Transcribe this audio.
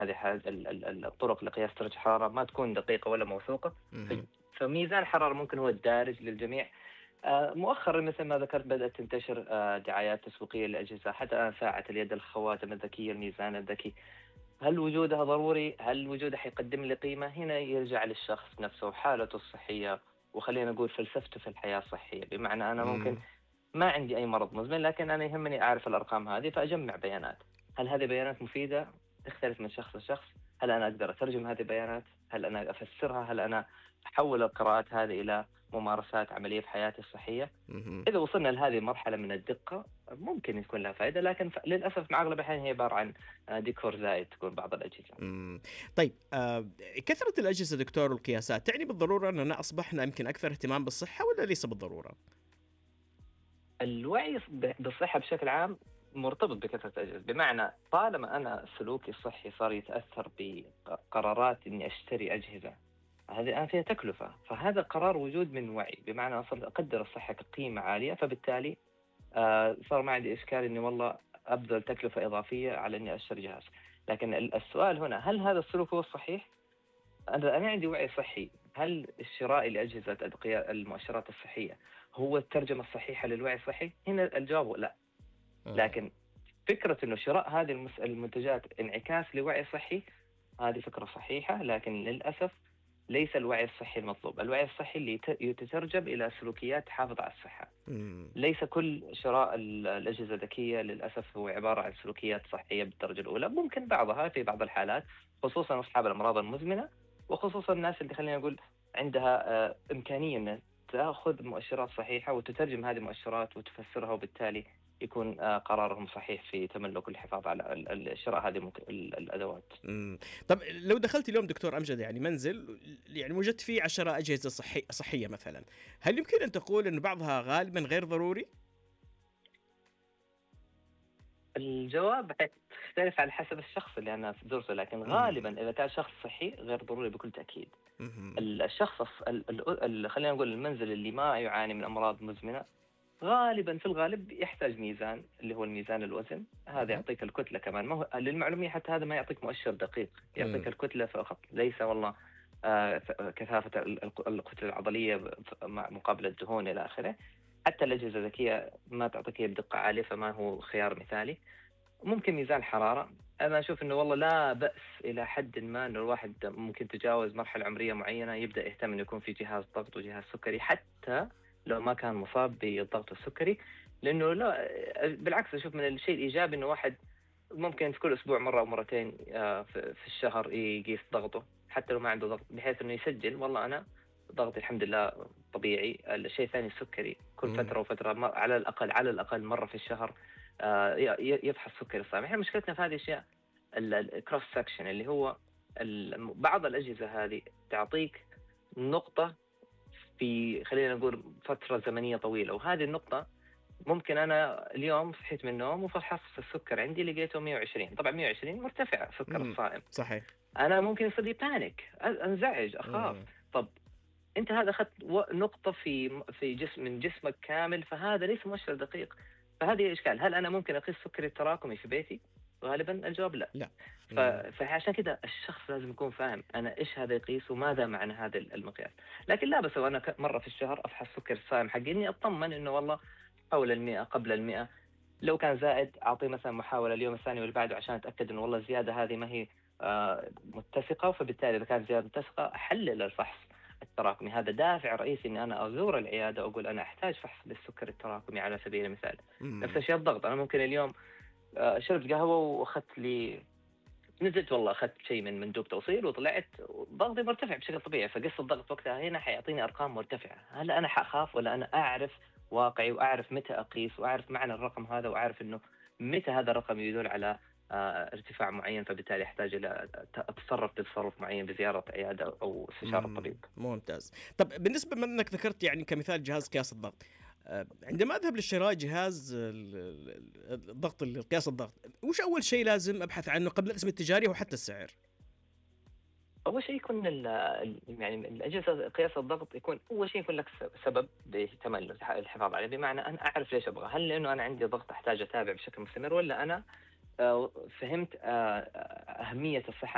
هذه الطرق لقياس درجة الحرارة ما تكون دقيقة ولا موثوقة. اهم. فميزان الحرارة ممكن هو الدارج للجميع. مؤخرا مثل ما ذكرت بدأت تنتشر دعايات تسويقية للأجهزة، حتى الآن ساعة اليد، الخواتم الذكية، الميزان الذكي. هل وجودها ضروري؟ هل وجودها حيقدم لي قيمة؟ هنا يرجع للشخص نفسه وحالته الصحية، وخلينا نقول فلسفته في الحياة الصحية. بمعنى أنا ممكن إمم. ما عندي أي مرض مزمن، لكن أنا يهمني أعرف الأرقام هذه فأجمع بيانات. هل هذه بيانات مفيدة؟ تختلف من شخص لشخص. هل أنا أقدر أترجم هذه البيانات؟ هل أنا أفسرها؟ هل أنا أحول القراءات هذه إلى ممارسات عملية في حياتي الصحية؟ اهم. إذا وصلنا لهذه المرحلة من الدقة ممكن يكون لها فائدة، لكن للأسف مع أغلب الأحيان هي عبارة عن ديكور زائد تكون بعض الأجهزة. إمم. طيب كثرة الأجهزة دكتور والقياسات تعني بالضرورة أننا أصبحنا يمكن أكثر اهتمام بالصحة والّا ليس بالضرورة؟ الوعي بالصحة بشكل عام مرتبط بكثرة الأجهزة. بمعنى طالما أنا سلوكي الصحي صار يتأثر بقرارات إني أشتري أجهزة، هذه الآن فيها تكلفة، فهذا قرار وجود من وعي. بمعنى أنا صرت أقدر الصحة كقيمة عالية، فبالتالي صار ما عندي إشكال إني والله أبذل تكلفة إضافية على إني أشتري جهاز. لكن السؤال هنا، هل هذا السلوك هو الصحيح؟ أنا عندي وعي صحي. هل الشراء لأجهزة أدقية المؤشرات الصحية هو الترجمة الصحيحة للوعي الصحي؟ هنا الجواب هو لا. آه. لكن فكرة إنه شراء هذه المنتجات انعكاس لوعي صحي، هذه فكرة صحيحة، لكن للأسف ليس الوعي الصحي المطلوب. الوعي الصحي اللي يتترجم إلى سلوكيات تحافظ على الصحة. إمم. ليس كل شراء الأجهزة الذكية للأسف هو عبارة عن سلوكيات صحية بالدرجة الأولى. ممكن بعضها في بعض الحالات، خصوصا أصحاب الأمراض المزمنة، وخصوصا الناس اللي خلينا نقول عندها إمكانية أن تأخذ مؤشرات صحيحة وتترجم هذه المؤشرات وتفسرها، وبالتالي يكون قرارهم صحيح في تملك الحفاظ على شراء هذه الأدوات. إمم. طب لو دخلتِ اليوم دكتور أمجد يعني منزل يعني وجدت فيه 10 أجهزة صحية مثلًا، هل يمكن أن تقول إن بعضها غالبًا غير ضروري؟ الجواب يختلف على حسب الشخص اللي أنا زرته، لكن إمم. غالبا إذا كان شخص صحي غير ضروري بكل تأكيد. اهم. الشخص خلينا نقول المنزل اللي ما يعاني من أمراض مزمنة، غالبا في الغالب يحتاج ميزان، اللي هو الميزان الوزن. هذا أها. يعطيك الكتلة كمان، ما هو للمعلومية حتى هذا ما يعطيك مؤشر دقيق، يعطيك إمم. الكتلة فقط، ليس والله كثافة الكتلة العضلية مقابل الدهون إلى آخره. حتى الأجهزة الذكية ما تعطيك هي بدقة عالية، فما هو خيار مثالي. ممكن ميزان حرارة. أنا أشوف إنه والله لا بأس إلى حد ما إنه الواحد ممكن تجاوز مرحلة عمرية معينة يبدأ يهتم إنه يكون في جهاز ضغط وجهاز سكري، حتى لو ما كان مصاب بالضغط السكري. لأنه لا، بالعكس أشوف من الشيء الإيجابي إنه واحد ممكن في كل أسبوع مرة أو مرتين في الشهر يقيس ضغطه، حتى لو ما عنده ضغط، بحيث إنه يسجل والله أنا ضغطي الحمد لله طبيعي. الشيء الثاني السكري، كل إمم. فترة وفترة على الأقل مرة في الشهر يفحص سكري الصائم. احنا مشكلتنا في هذه الاشياء، الكروس سكشن، اللي هو بعض الاجهزه هذه تعطيك نقطه في خلينا نقول فتره زمنيه طويله، وهذه النقطه ممكن انا اليوم صحيت من النوم وفحصت السكر عندي لقيته 120. طبعا 120 مرتفع سكر إمم. الصائم. صحيح. انا ممكن يصير لي بانيك، انزعج، اخاف. إمم. طب انت هذا اخذت نقطه في جسم من جسمك كامل، فهذا ليس مؤشر دقيق. فهذه الاشكال، هل انا ممكن اقيس سكري التراكمي في بيتي؟ غالبا الجواب لا. لأ. إمم. فعشان كذا الشخص لازم يكون فاهم انا ايش هذا يقيس وماذا معنى هذا المقياس. لكن لا بس وانا مره في الشهر افحص سكر الصائم حقي اني اطمن انه والله حول المئة، قبل المئة. لو كان زائد اعطيه مثلا محاوله اليوم الثاني واللي بعده عشان اتاكد انه والله الزياده هذه ما هي متسقه. فبالتالي اذا كانت زياده متسقه احلل الفحص التراكمي. هذا دافع رئيسي اني انا ازور العياده واقول انا احتاج فحص للسكر التراكمي على سبيل المثال. نفس إمم. الشيء الضغط. انا ممكن اليوم شربت قهوه واخذت لي، نزلت والله اخذت شيء من مندوب توصيل وطلعت ضغطي مرتفع بشكل طبيعي، فقص الضغط وقتها هنا حيعطيني ارقام مرتفعه. هل انا حاخاف ولا انا اعرف واقعي واعرف متى اقيس واعرف معنى الرقم هذا واعرف انه متى هذا الرقم يدل على ارتفاع معين، فبالتالي احتاج الى اتصرف بتصرف معين بزياره عياده او استشاره إمم. طبيب. ممتاز. طب بالنسبة بما إنك ذكرت يعني كمثال جهاز قياس الضغط، عندما أذهب لشراء جهاز الضغط قياس الضغط، وش أول شيء لازم أبحث عنه قبل الاسم التجاري وحتى السعر؟ أول شيء يكون يعني الأجهزة قياس الضغط يكون أول شيء يكون لك سبب لتملك الحفاظ عليه. بمعنى أنا أعرف ليش أبغى، هل لأنه أنا عندي ضغط أحتاج أتابع بشكل مستمر، ولا أنا فهمت أهمية الصحة